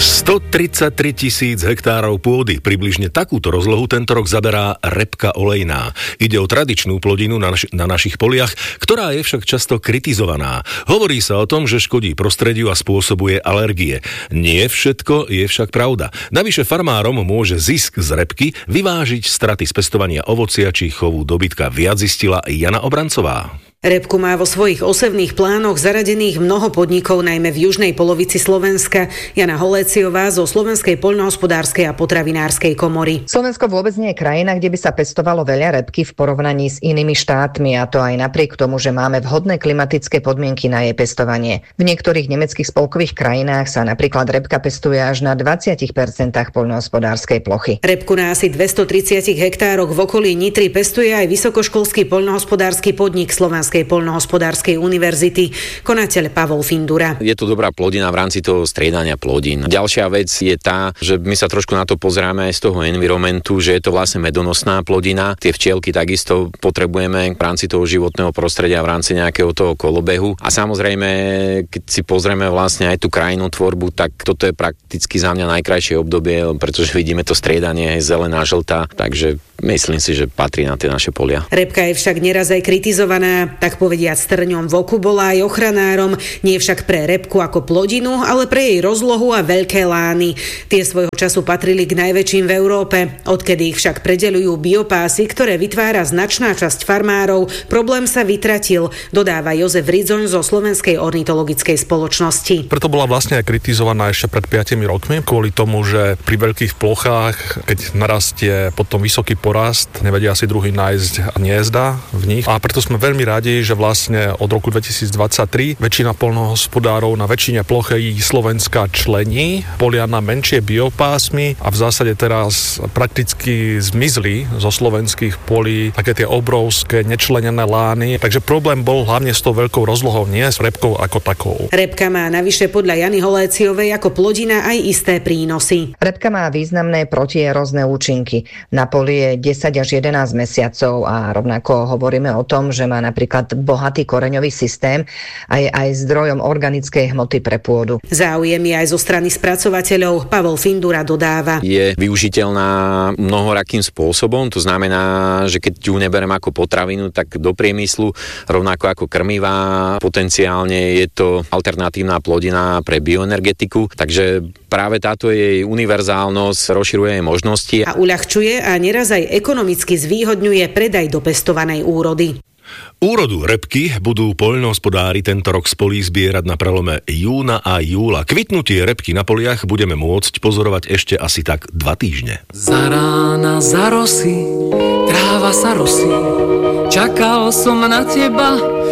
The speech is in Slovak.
133 000 hektárov pôdy, približne takúto rozlohu tento rok zaberá repka olejná. Ide o tradičnú plodinu na našich poliach, ktorá je však často kritizovaná. Hovorí sa o tom, že škodí prostrediu a spôsobuje alergie. Nie všetko je však pravda. Navyše farmárom môže zisk z repky vyvážiť straty z pestovania ovocia či chovu dobytka, viac zistila Jana Obrancová. Repku má vo svojich osevných plánoch zaradených mnoho podnikov, najmä v južnej polovici Slovenska. Jana Holéciová zo Slovenskej poľnohospodárskej a potravinárskej komory. Slovensko vôbec nie je krajina, kde by sa pestovalo veľa repky v porovnaní s inými štátmi, a to aj napriek tomu, že máme vhodné klimatické podmienky na jej pestovanie. V niektorých nemeckých spolkových krajinách sa napríklad repka pestuje až na 20% poľnohospodárskej plochy. Repku na asi 230 hektároch v okolí Nitry pestuje aj vysokoškolský poľnohospodársky podnik Slovenskej poľnohospodárskej univerzity, konateľ Pavol Findura. Je to dobrá plodina v rámci toho striedania plodín. Ďalšia vec je tá, že my sa trošku na to pozeráme aj z toho environmentu, že je to vlastne medonosná plodina. Tie včielky takisto potrebujeme v rámci toho životného prostredia, v rámci nejakého toho kolobehu. A samozrejme, keď si pozrieme vlastne aj tú krajinú tvorbu, tak toto je prakticky za mňa najkrajšie obdobie, pretože vidíme to striedanie zelená, žltá, takže myslím si, že patrí na tie naše polia. Repka je však neraz aj kritizovaná, tak povediať strňom v oku, bola aj ochranárom, nie však pre repku ako plodinu, ale pre jej rozlohu a veľké lány. Tie svojho času patrili k najväčším v Európe. Odkedy ich však predeľujú biopásy, ktoré vytvára značná časť farmárov, problém sa vytratil, dodáva Jozef Ridzoň zo Slovenskej ornitologickej spoločnosti. Preto bola vlastne aj kritizovaná ešte pred 5 rokmi, kvôli tomu, že pri veľkých plochách, keď narastie potom vysoký porast, nevedia si druhy nájsť hniezda v nich. A preto sme veľmi radi, že vlastne od roku 2023 väčšina poľnohospodárov na väčšine plochy Slovenska člení polia na menšie biopásmy a v zásade teraz prakticky zmizli zo slovenských polí také tie obrovské nečlenené lány. Takže problém bol hlavne s tou veľkou rozlohou, nie s repkou ako takou. Repka má navyše podľa Jany Holéciovej ako plodina aj isté prínosy. Repka má významné protierozné účinky. Na poli je 10 až 11 mesiacov a rovnako hovoríme o tom, že má napríklad bohatý koreňový systém a je aj zdrojom organickej hmoty pre pôdu. Záujem je aj zo strany spracovateľov. Pavol Findura dodáva. Je využiteľná mnohorakým spôsobom, to znamená, že keď ju neberiem ako potravinu, tak do priemyslu, rovnako ako krmivá, potenciálne je to alternatívna plodina pre bioenergetiku, takže práve táto jej univerzálnosť rozširuje jej možnosti. A uľahčuje a neraz aj ekonomicky zvýhodňuje predaj dopestovanej úrody. Úrodu repky budú poľnohospodári tento rok z polí zbierať na prelome júna a júla. Kvitnutie repky na poliach budeme môcť pozorovať ešte asi tak 2 týždne. Za rána, za rosy, tráva sa rosí, čakal som na teba,